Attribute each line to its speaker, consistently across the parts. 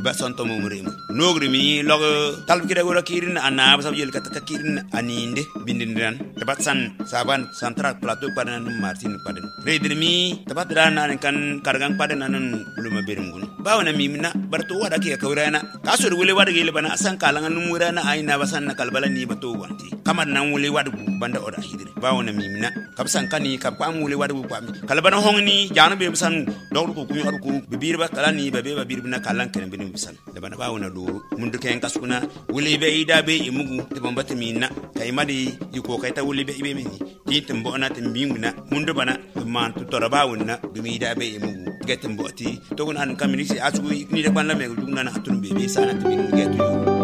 Speaker 1: ba santo mo mure nogri mi log talb kida gola kirin ana ba sabjel kat kirin aninde bindindiran tabat san saban central plateau padan martin padan redrimi tabat dana kan kargang padan nan buluma berungun bawna mimna barto wada ke kawrana kasur wule wada gele bana san kalangan numurana aina basan na kalbala ni bato wanti kamar nan wule wada banda oda hidri bawna mimna kabsan kani kapam wule wada bu pami kalbana hongni jana be san dawru ko kumi arku bibirba kalani babe babirna kalan kan bin bisan da bana bawna do mundu ken kasuna wule be ida be imugu te bambata minna kay madi yiko kay ta wule be ibe mi titim bona timbinguna mundu bana man to torabawna bimi ida be imugu getem boti to gon an kamini asu ni de banla me dugna na atun bebe sana timin getu.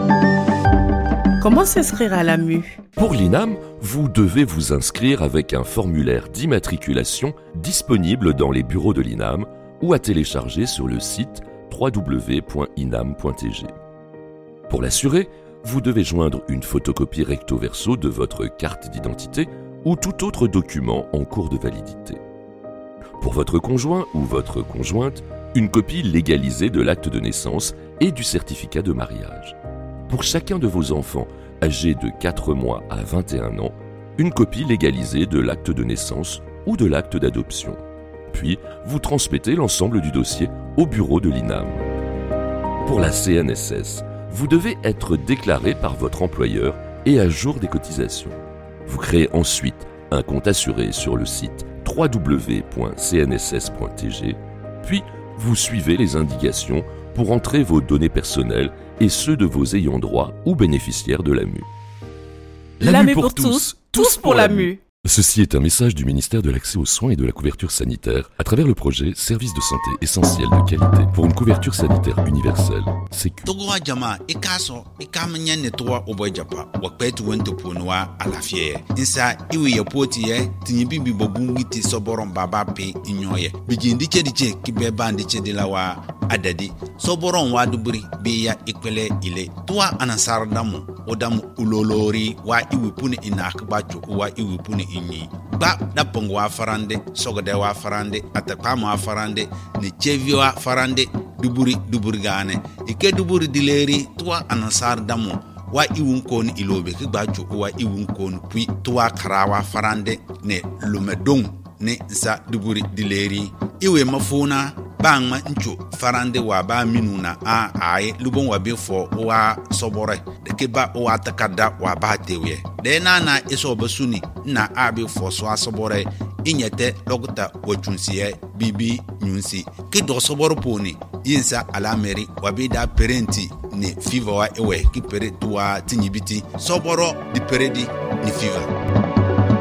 Speaker 2: Comment s'inscrire à l'AMU?
Speaker 3: Pour l'INAM, vous devez vous inscrire avec un formulaire d'immatriculation disponible dans les bureaux de l'INAM ou à télécharger sur le site www.inam.tg. Pour l'assurer, vous devez joindre une photocopie recto verso de votre carte d'identité ou tout autre document en cours de validité. Pour votre conjoint ou votre conjointe, une copie légalisée de l'acte de naissance et du certificat de mariage. Pour chacun de vos enfants âgés de 4 mois à 21 ans, une copie légalisée de l'acte de naissance ou de l'acte d'adoption. Puis, vous transmettez l'ensemble du dossier au bureau de l'INAM. Pour la CNSS, vous devez être déclaré par votre employeur et à jour des cotisations. Vous créez ensuite un compte assuré sur le site www.cnss.tg, puis vous suivez les indications pour entrer vos données personnelles et ceux de vos ayants droit ou bénéficiaires de l'AMU.
Speaker 2: L'AMU pour tous, tous pour l'AMU.
Speaker 3: Ceci est un message du ministère de l'Accès aux soins et de la couverture sanitaire à travers le projet Services de santé essentiels de qualité pour une couverture sanitaire universelle. Sécu.
Speaker 4: Togoa jama ikaso ikamanya netwa obojapa wakpetu wento ponwa alafie insa iwi yapoti ye tinyibibi bobungiti soboron baba pe inyoye bijindi chediche kibeba ndiche dilawa adadi soboron waduburi biya ikwele ile tuwa anasardamu odamu ulolori wa iwi puni inakbacho wa iwi puni inyi ba dapong wa farande sogode wa farande atapama wa farande ni chevi wa farande duburi gane ike duburi dileri tuwa anasar damu wa iwun kon ilobe ki bacho wa iwun kon puis tuwa karawa farande ne lumedong ne sa duburi dileri iwe mafuna bangma ncho farande wa ba minuna a ai lubon wa befo wa sobore de ke ba wa takada wa ba tewe de na eso basuni na abi fo so asobore inyete logta wachunsiye bibi nyunsi ke do soboro poni yinsa alameri wa be da parenti ne fever wa ewe ki pere tuwa tinyibiti soboro di peredi ni fever.